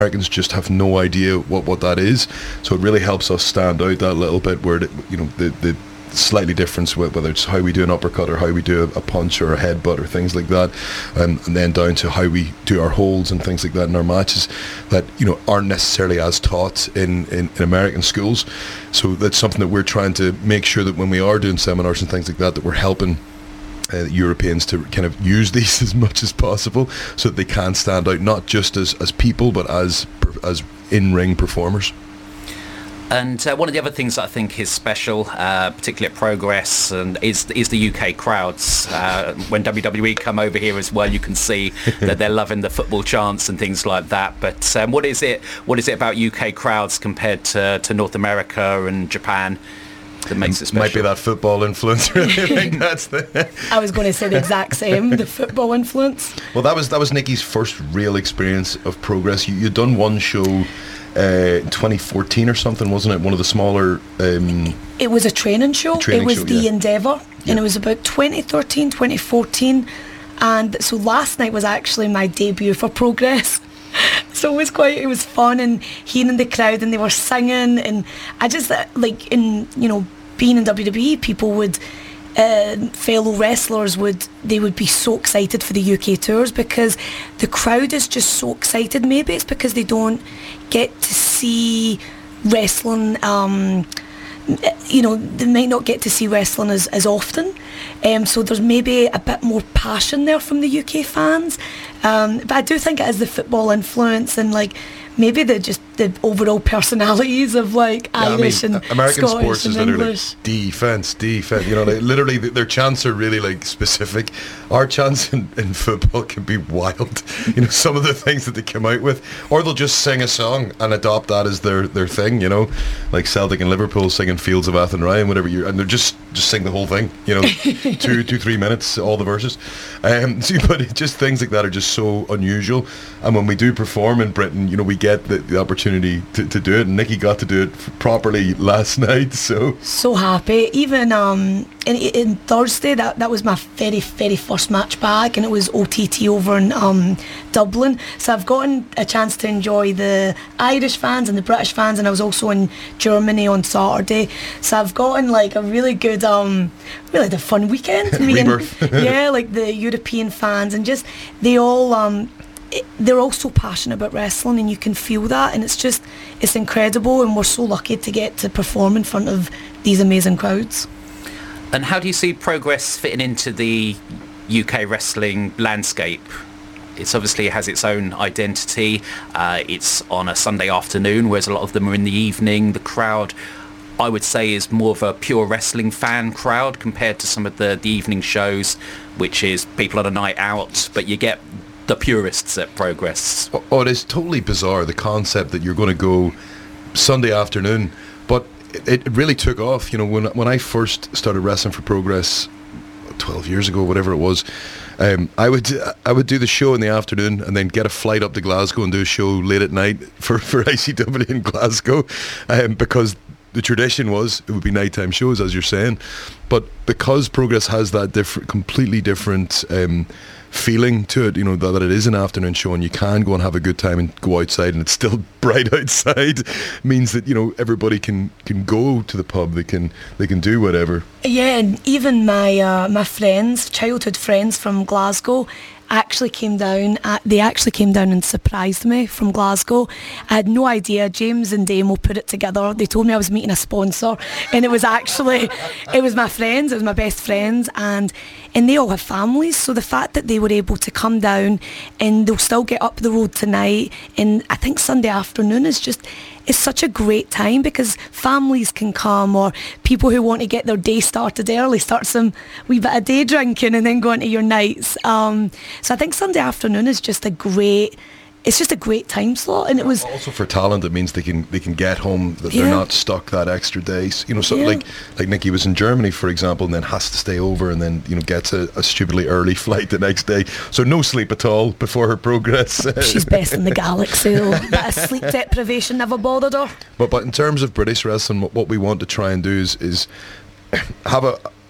Americans just have no idea what that is. So it really helps us stand out that little bit where the slightly difference, whether it's how we do an uppercut or how we do a punch or a headbutt or things like that, and then down to how we do our holds and things like that in our matches that aren't necessarily as taught in American schools. So that's something that we're trying to make sure that when we are doing seminars and things like that we're helping Europeans to kind of use these as much as possible so that they can stand out not just as people but as in-ring performers. And one of the other things that I think is special, particularly at Progress, and is the UK crowds. When WWE come over here as well, you can see that they're loving the football chants and things like that. But what is it about UK crowds compared to North America and Japan that makes it special? Might be that football influence. Really. I think that's I was going to say the exact same, the football influence. Well, that was Nikki's first real experience of Progress. You'd done one show 2014 or something, wasn't it? One of the smaller it was a training show. It was the Endeavour, and it was about 2013, 2014, and so last night was actually my debut for Progress. So it was fun, and hearing the crowd, and they were singing, and I just being in WWE, people would fellow wrestlers would be so excited for the UK tours because the crowd is just so excited. Maybe it's because they don't get to see wrestling, they might not get to see wrestling as often, so there's maybe a bit more passion there from the UK fans, but I do think it is the football influence and maybe the overall personalities of Irish and American Scottish sports and is literally English. defense. Literally their chants are really specific. Our chants in football can be wild. Some of the things that they come out with, or they'll just sing a song and adopt that as their thing. Like Celtic and Liverpool singing Fields of Athenry and whatever, and they're just sing the whole thing. 2-3 minutes, all the verses. But just things like that are just so unusual. And when we do perform in Britain, we get the opportunity to do it, and Nikki got to do it properly last night, so happy. Even in Thursday, that was my very, very first match back, and it was OTT over in Dublin, so I've gotten a chance to enjoy the Irish fans and the British fans, and I was also in Germany on Saturday, so I've gotten a really good really the fun weekend meeting the European fans, and just they're all so passionate about wrestling, and you can feel that, and it's incredible, and we're so lucky to get to perform in front of these amazing crowds. And how do you see Progress fitting into the UK wrestling landscape? It obviously has its own identity. It's on a Sunday afternoon, whereas a lot of them are in the evening. The crowd, I would say, is more of a pure wrestling fan crowd compared to some of the evening shows, which is people on a night out, but you get the purists at Progress. It is totally bizarre, the concept that you're going to go Sunday afternoon, but it really took off. When I first started wrestling for Progress 12 years ago, whatever it was, I would do the show in the afternoon and then get a flight up to Glasgow and do a show late at night for ICW in Glasgow, because the tradition was it would be nighttime shows, as you're saying. But because Progress has that completely different feeling to it, that it is an afternoon show and you can go and have a good time and go outside and it's still bright outside, means that everybody can go to the pub, they can do whatever. Yeah, and even my friends, childhood friends from Glasgow, actually came down and surprised me from Glasgow. I had no idea. James and Damo put it together. They told me I was meeting a sponsor, and it was my friends, it was my best friends, and they all have families, so the fact that they were able to come down and they'll still get up the road tonight, and I think Sunday afternoon is such a great time because families can come, or people who want to get their day started early, start some wee bit of day drinking and then go into your nights. So I think Sunday afternoon is just a great time slot, and it was also for talent. It means they can get home, that they're not stuck that extra day. Like Nikki was in Germany, for example, and then has to stay over, and then gets a stupidly early flight the next day. So no sleep at all before her Progress. She's best in the galaxy. Bit of sleep deprivation never bothered her. But in terms of British wrestling, what we want to try and do is have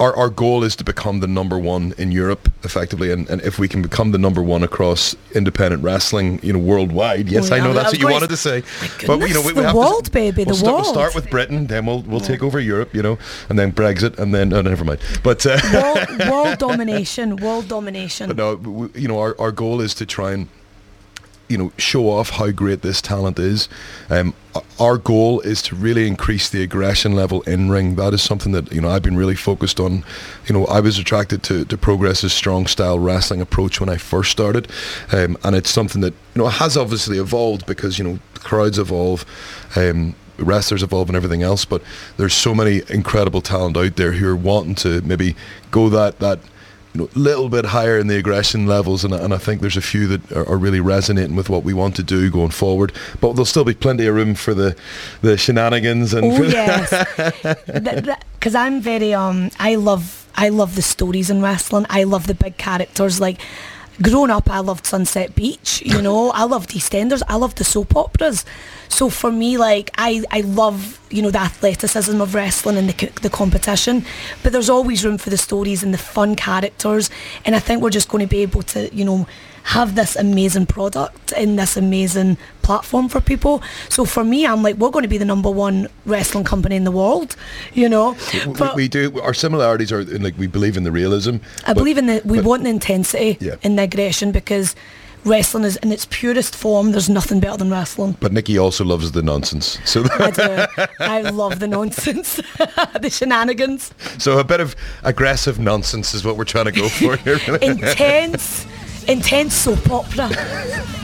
our goal is to become the number one in Europe, effectively, and if we can become the number one across independent wrestling, worldwide. Yes, I know that's what you wanted to say. But we have world, baby, the world. We'll start with Britain, then we'll take over Europe, and then Brexit, and then never mind. But world domination. But no, our goal is to try and show off how great this talent is. Our goal is to really increase the aggression level in ring. That is something that I've been really focused on. I was attracted to Progress's strong style wrestling approach when I first started, and it's something that has obviously evolved because crowds evolve, wrestlers evolve, and everything else. But there's so many incredible talent out there who are wanting to maybe go that little bit higher in the aggression levels, and I think there's a few that are really resonating with what we want to do going forward. But there'll still be plenty of room for the shenanigans and. Oh yes, because I'm very I love the stories in wrestling. I love the big characters. Like growing up, I loved Sunset Beach. I loved EastEnders. I loved the soap operas. So for me, like I love the athleticism of wrestling and the competition, but there's always room for the stories and the fun characters, and I think we're just going to be able to have this amazing product and this amazing platform for people. So for me, I'm like, we're going to be the number one wrestling company in the world, But we do. Our similarities are like we believe in the realism. I believe in we want the intensity and the aggression, because wrestling is in its purest form. There's nothing better than wrestling. But Nikki also loves the nonsense. So I do. I love the nonsense, the shenanigans. So a bit of aggressive nonsense is what we're trying to go for here. Really. Intense soap opera.